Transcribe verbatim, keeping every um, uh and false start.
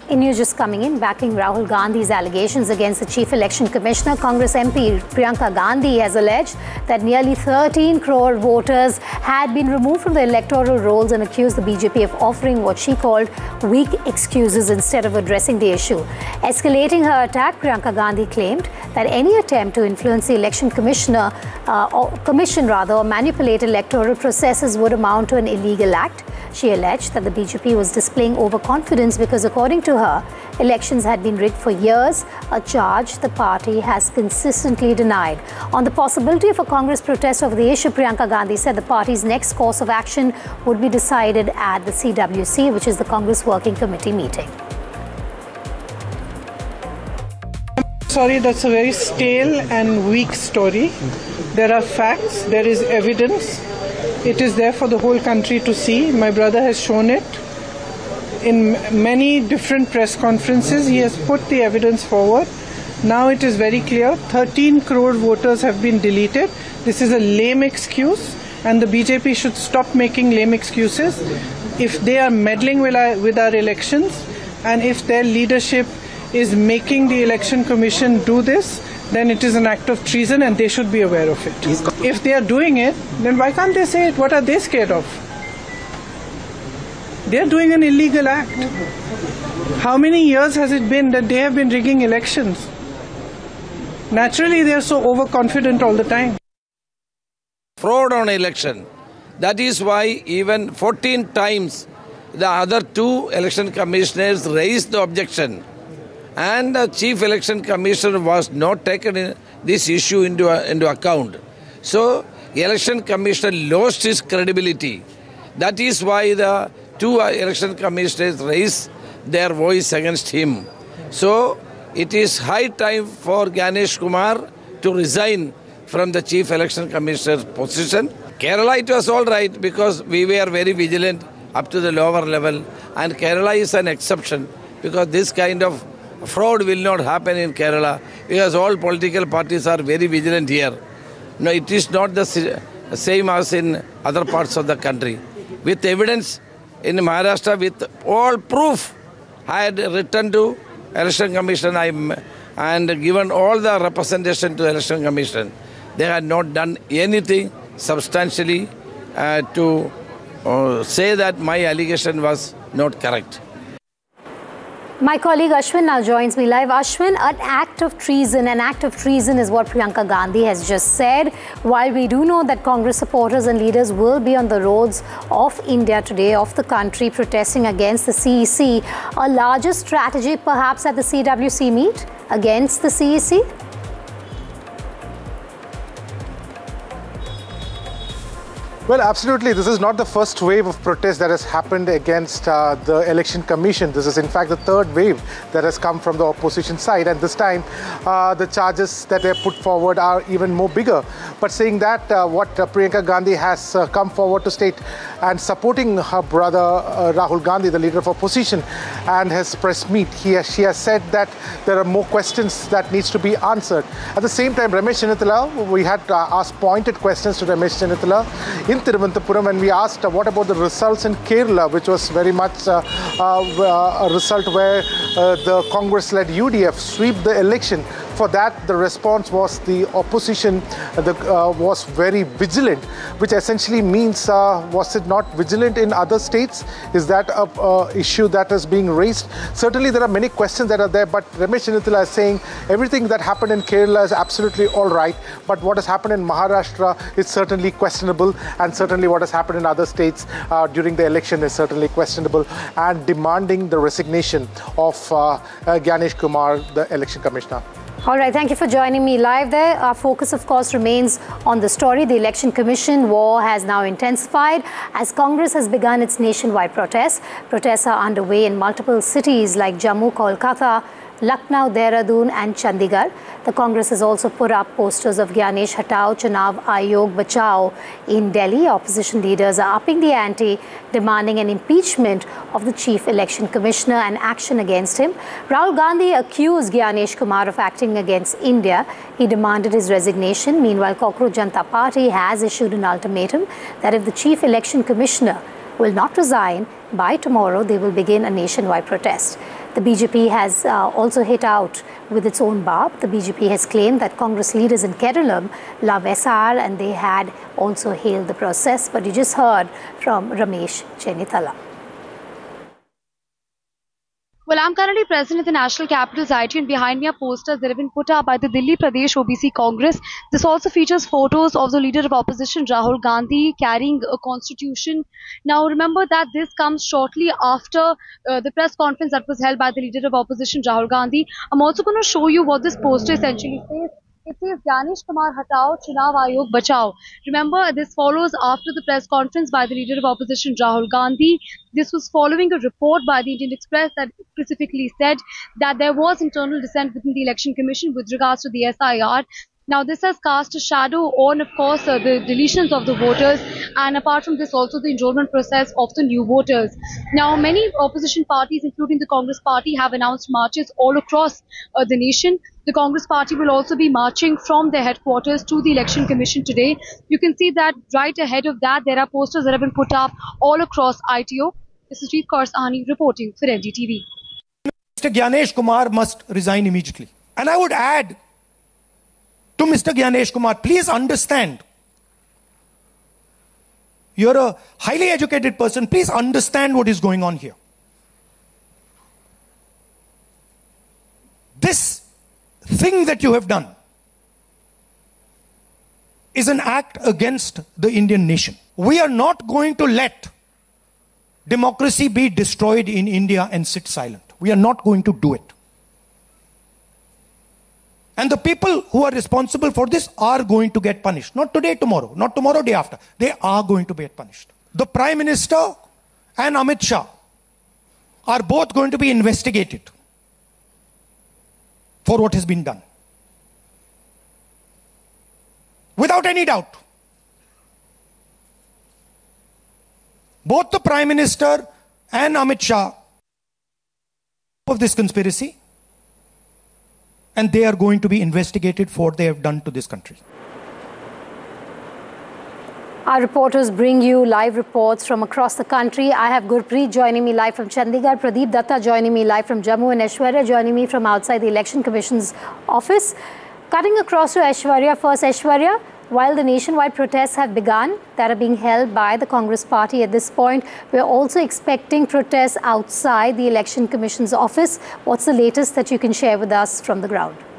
In news just coming in, backing Rahul Gandhi's allegations against the Chief Election Commissioner, Congress M P Priyanka Gandhi has alleged that nearly thirteen crore voters had been removed from the electoral rolls and accused the B J P of offering what she called weak excuses instead of addressing the issue. Escalating her attack, Priyanka Gandhi claimed that any attempt to influence the election commissioner, uh, or commission rather, or manipulate electoral processes would amount to an illegal act. She alleged that the B J P was displaying overconfidence because, according to her, elections had been rigged for years, a charge the party has consistently denied. On the possibility of a Congress protest over the issue, Priyanka Gandhi said the party's next course of action would be decided at the C W C, which is the Congress Working Committee meeting. Sorry, that's a very stale and weak story. There are facts, there is evidence. It is there for the whole country to see. My brother has shown it. In many different press conferences, he has put the evidence forward. Now it is very clear, thirteen crore voters have been deleted. This is a lame excuse, and the B J P should stop making lame excuses. If they are meddling with our, with our elections, and if their leadership is making the Election Commission do this, then it is an act of treason and they should be aware of it. If they are doing it, then why can't they say it? What are they scared of? They are doing an illegal act. How many years has it been that they have been rigging elections? Naturally, they are so overconfident all the time. Fraud on election. That is why even fourteen times the other two election commissioners raised the objection. And the Chief Election Commissioner was not taken in this issue into, uh, into account. So, the Election Commissioner lost his credibility. That is why the two uh, Election Commissioners raised their voice against him. So, it is high time for Gyanesh Kumar to resign from the Chief Election Commissioner's position. Kerala, it was all right because we were very vigilant up to the lower level. And Kerala is an exception because this kind of fraud will not happen in Kerala because all political parties are very vigilant here. No, it is not the same as in other parts of the country. With evidence in Maharashtra, with all proof, I had written to Election Commission and given all the representation to Election Commission. They had not done anything substantially uh, to uh, say that my allegation was not correct. My colleague Ashwin now joins me live. Ashwin, an act of treason, an act of treason is what Priyanka Gandhi has just said. While we do know that Congress supporters and leaders will be on the roads of India today, of the country, protesting against the C E C, a larger strategy perhaps at the C W C meet against the C E C? Well, absolutely. This is not the first wave of protest that has happened against uh, the Election Commission. This is, in fact, the third wave that has come from the opposition side. And this time, uh, the charges that they have put forward are even more bigger. But saying that, uh, what uh, Priyanka Gandhi has uh, come forward to state and supporting her brother uh, Rahul Gandhi, the leader of opposition, and his press meet, he has, she has said that there are more questions that needs to be answered. At the same time, Ramesh Chennithila, we had uh, asked pointed questions to Ramesh Chennithila in Thiruvananthapuram, and we asked uh, what about the results in Kerala, which was very much uh, uh, a result where uh, the Congress-led U D F swept the election. For that, the response was the opposition uh, the, uh, was very vigilant, which essentially means, uh, was it not vigilant in other states? Is that a uh, issue that is being raised? Certainly, there are many questions that are there, but Ramesh Chennithila is saying everything that happened in Kerala is absolutely all right, but what has happened in Maharashtra is certainly questionable, and certainly what has happened in other states uh, during the election is certainly questionable, and demanding the resignation of uh, uh, Gyanesh Kumar, the election commissioner. All right, thank you for joining me live there. Our focus, of course, remains on the story. The Election Commission war has now intensified as Congress has begun its nationwide protests. Protests are underway in multiple cities like Jammu, Kolkata, Lucknow, Dehradun and Chandigarh. The Congress has also put up posters of Gyanesh Hatao, Chunav Ayog Bachao in Delhi. Opposition leaders are upping the ante, demanding an impeachment of the Chief Election Commissioner and action against him. Rahul Gandhi accused Gyanesh Kumar of acting against India. He demanded his resignation. Meanwhile, Cockroach Janata Party has issued an ultimatum that if the Chief Election Commissioner will not resign by tomorrow, they will begin a nationwide protest. The B J P has uh, also hit out with its own barb. The B J P has claimed that Congress leaders in Kerala love S R and they had also hailed the process. But you just heard from Ramesh Chennithala. Well, I'm currently present at the National Capital's I T, and behind me are posters that have been put up by the Delhi Pradesh O B C Congress. This also features photos of the leader of opposition, Rahul Gandhi, carrying a constitution. Now, remember that this comes shortly after uh, the press conference that was held by the leader of opposition, Rahul Gandhi. I'm also going to show you what this poster essentially says. It says, Gyanesh Kumar Hatao, Chunav Ayog Bachao. Remember, this follows after the press conference by the leader of opposition, Rahul Gandhi. This was following a report by the Indian Express that specifically said that there was internal dissent within the Election Commission with regards to the S I R. Now, this has cast a shadow on, of course, uh, the deletions of the voters, and apart from this, also the enrollment process of the new voters. Now, many opposition parties, including the Congress Party, have announced marches all across uh, the nation. The Congress Party will also be marching from their headquarters to the Election Commission today. You can see that right ahead of that, there are posters that have been put up all across I T O. This is Jeet Kaur Sahni reporting for N D T V. Mister Gyanesh Kumar must resign immediately. And I would add to Mister Gyanesh Kumar, please understand, you're a highly educated person, please understand what is going on here. This thing that you have done is an act against the Indian nation. We are not going to let democracy be destroyed in India and sit silent. We are not going to do it. And the people who are responsible for this are going to get punished. Not today, tomorrow. Not tomorrow, day after. They are going to get punished. The Prime Minister and Amit Shah are both going to be investigated for what has been done. Without any doubt. Both the Prime Minister and Amit Shah of this conspiracy, and they are going to be investigated for what they have done to this country. Our reporters bring you live reports from across the country. I have Gurpreet joining me live from Chandigarh, Pradeep Datta joining me live from Jammu, and Aishwarya joining me from outside the Election Commission's office. Cutting across to Aishwarya first. Aishwarya, while the nationwide protests have begun that are being held by the Congress Party at this point, we're also expecting protests outside the Election Commission's office. What's the latest that you can share with us from the ground?